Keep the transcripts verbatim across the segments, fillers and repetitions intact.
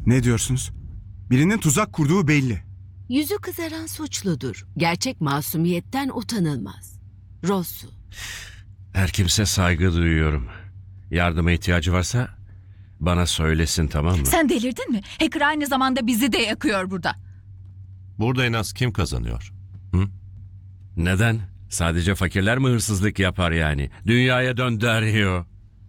Ne diyorsunuz? Birinin tuzak kurduğu belli. Yüzü kızaran suçludur. Gerçek masumiyetten utanılmaz. Rosu. Her kimse saygı duyuyorum. Yardıma ihtiyacı varsa bana söylesin, tamam mı? Sen delirdin mi? Hacker aynı zamanda bizi de yakıyor burada. Burada en az kim kazanıyor? Hı? Neden? Sadece fakirler mi hırsızlık yapar yani? Dünyaya dön Dario.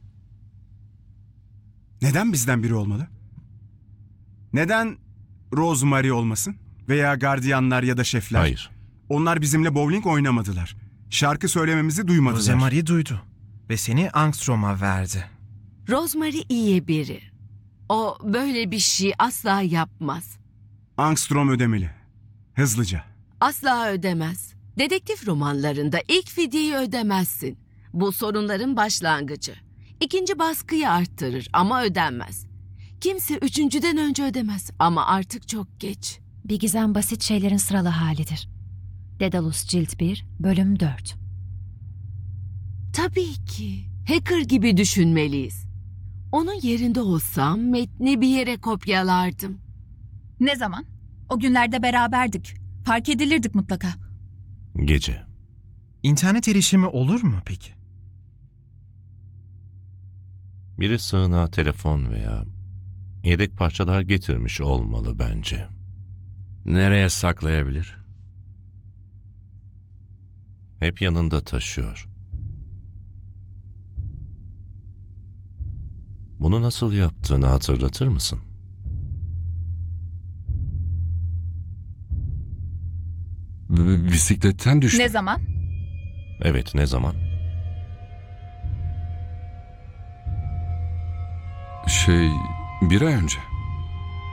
Neden bizden biri olmalı? Neden Rosemary olmasın? Veya gardiyanlar ya da şefler? Hayır. Onlar bizimle bowling oynamadılar. Şarkı söylememizi duymadılar. Rosemary duydu ve seni Angstrom'a verdi. Rosemary iyi biri. O böyle bir şey asla yapmaz. Angstrom ödemeli. Hızlıca. Asla ödemez. Dedektif romanlarında ilk fidyeyi ödemezsin. Bu sorunların başlangıcı. İkinci baskıyı arttırır ama ödenmez. Kimse üçüncüden önce ödemez ama artık çok geç. Bir gizem basit şeylerin sıralı halidir. Daedalus Cilt bir, Bölüm dört. Tabii ki. Hacker gibi düşünmeliyiz. Onun yerinde olsam metni bir yere kopyalardım. Ne zaman? O günlerde beraberdik. Fark edilirdik mutlaka. Gece. İnternet erişimi olur mu peki? Biri sığınağa telefon veya yedek parçalar getirmiş olmalı bence. Nereye saklayabilir? Hep yanında taşıyor. Bunu nasıl yaptığını hatırlatır mısın? B- bisikletten düştü. Ne zaman? Evet, ne zaman? Şey, bir ay önce.